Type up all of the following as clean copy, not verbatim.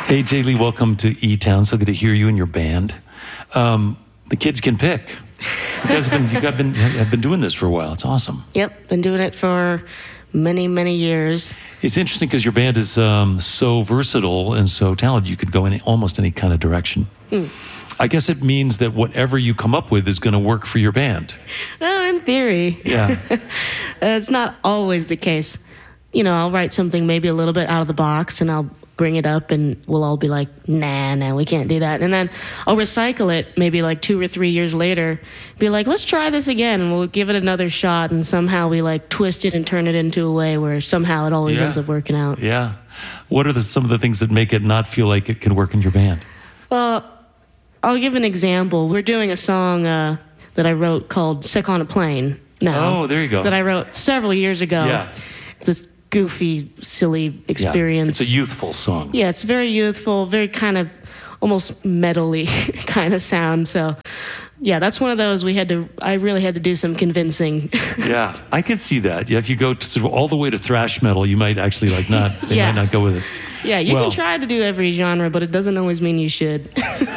Hey, Jay Lee, welcome to E-Town. So good to hear you and your band. The kids can pick. You guys have been doing this for a while. It's awesome. Yep, been doing it for many, many years. It's interesting because your band is so versatile and so talented. You could go in almost any kind of direction. I guess it means that whatever you come up with is going to work for your band. Well, in theory. Yeah. It's not always the case. You know, I'll write something maybe a little bit out of the box and I'll bring it up and we'll all be like, nah, we can't do that. And then I'll recycle it maybe like 2 or 3 years later, be like, let's try this again, and we'll give it another shot, and somehow we like twist it and turn it into a way where somehow it always ends up working out. Yeah. What are some of the things that make it not feel like it can work in your band? Well, I'll give an example. We're doing a song that I wrote called Sick on a Plane now. Oh, there you go. That I wrote several years ago. Yeah. This goofy, silly experience. Yeah, it's a youthful song. Yeah, it's very youthful, very kind of almost metal-y kind of sound. So, yeah, that's one of those I really had to do some convincing. Yeah, I can see that. Yeah, if you go sort of all the way to thrash metal, you might actually might not go with it. Yeah, you can try to do every genre, but it doesn't always mean you should.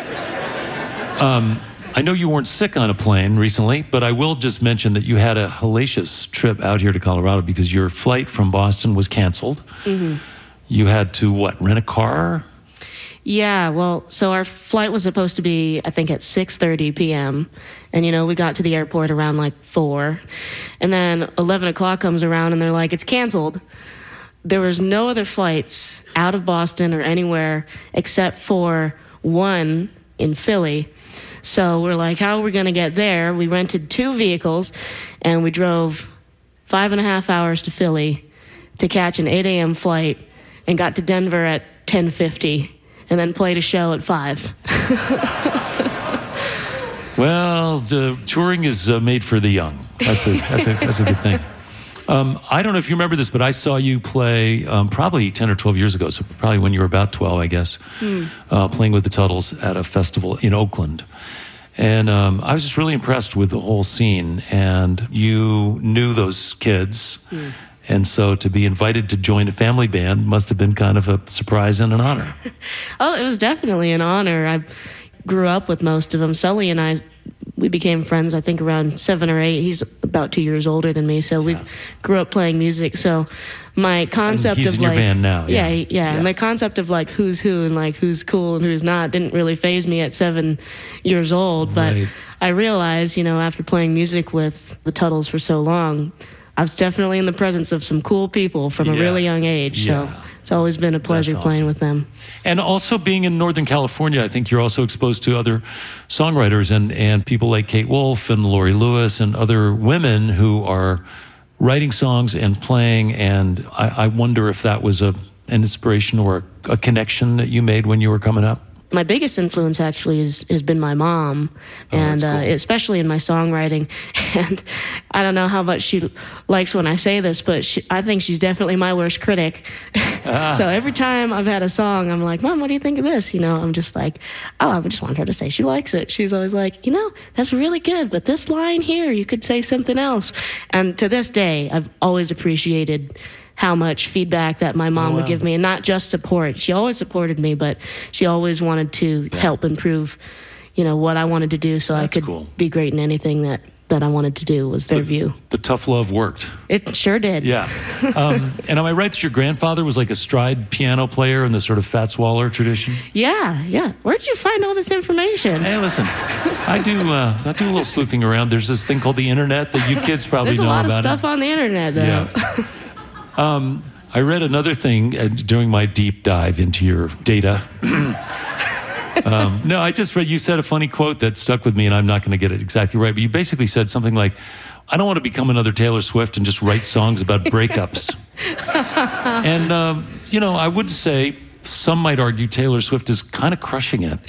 I know you weren't sick on a plane recently, but I will just mention that you had a hellacious trip out here to Colorado because your flight from Boston was canceled. Mm-hmm. You had to, rent a car? Yeah, well, so our flight was supposed to be, I think, at 6:30 p.m., and, we got to the airport around, 4, and then 11 o'clock comes around, and they're like, it's canceled. There was no other flights out of Boston or anywhere except for one in Philly. So we're like, how are we going to get there? We rented 2 vehicles, and we drove 5.5 hours to Philly to catch an 8 a.m. flight and got to Denver at 10:50 and then played a show at 5. Well, the touring is made for the young. That's a good thing. I don't know if you remember this, but I saw you play probably 10 or 12 years ago, so probably when you were about 12, I guess, playing with the Tuttles at a festival in Oakland. And I was just really impressed with the whole scene. And you knew those kids. And so to be invited to join a family band must have been kind of a surprise and an honor. Oh, it was definitely an honor. I grew up with most of them. Sully and I, we became friends, I think, around 7 or 8. He's about 2 years older than me, so we grew up playing music. So my concept and he's in your band now. Yeah. And the concept of who's who and who's cool and who's not didn't really faze me at 7 years old. But I realized, after playing music with the Tuttles for so long, I was definitely in the presence of some cool people from a really young age. So it's always been a pleasure playing with them. And also being in Northern California, I think you're also exposed to other songwriters and people like Kate Wolf and Laurie Lewis and other women who are writing songs and playing. And I wonder if that was an inspiration or a connection that you made when you were coming up. My biggest influence actually has been my mom, and cool. Especially in my songwriting. And I don't know how much she likes when I say this, but I think she's definitely my worst critic. So every time I've had a song, I'm like, Mom, what do you think of this? I'm just like, I just want her to say she likes it. She's always like, that's really good, but this line here, you could say something else. And to this day, I've always appreciated how much feedback that my mom would give me, and not just support. She always supported me, but she always wanted to help improve, what I wanted to do so I could be great in anything that I wanted to do was their view. The tough love worked. It sure did. Yeah. And am I right that your grandfather was like a stride piano player in the sort of Fats Waller tradition? Yeah. Where'd you find all this information? Hey, listen, I do a little sleuthing around. There's this thing called the internet that you kids probably know about. There's a lot of stuff on the internet, though. Yeah. I read another thing during my deep dive into your data. No, I just read, you said a funny quote that stuck with me, and I'm not going to get it exactly right, but you basically said something like, I don't want to become another Taylor Swift and just write songs about breakups. And, I would say, some might argue Taylor Swift is kind of crushing it.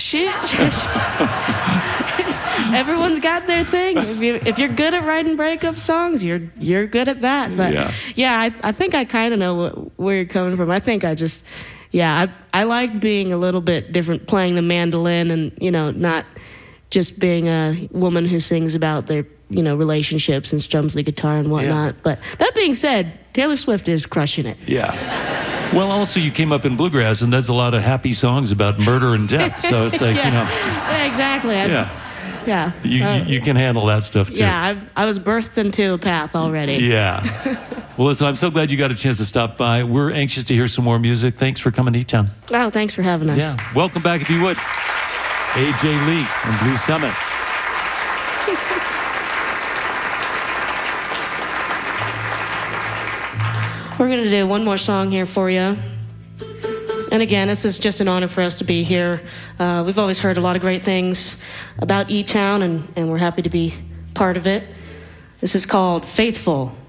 Everyone's got their thing. If you're good at writing breakup songs, you're good at that. But I think I kind of know where you're coming from. I think I just, I like being a little bit different, playing the mandolin and, not just being a woman who sings about their, relationships and strums the guitar and whatnot. But that being said, Taylor Swift is crushing it. Yeah. Well, also you came up in bluegrass, and there's a lot of happy songs about murder and death. So it's like, Yeah, exactly. Yeah. You can handle that stuff too. Yeah, I was birthed into a path already. Yeah. Well, listen, I'm so glad you got a chance to stop by. We're anxious to hear some more music. Thanks for coming to E-Town. Oh, thanks for having us. Yeah. Welcome back, if you would. A.J. Lee from Blue Summit. We're going to do one more song here for you. And again, this is just an honor for us to be here. We've always heard a lot of great things about E-Town, and we're happy to be part of it. This is called Faithful.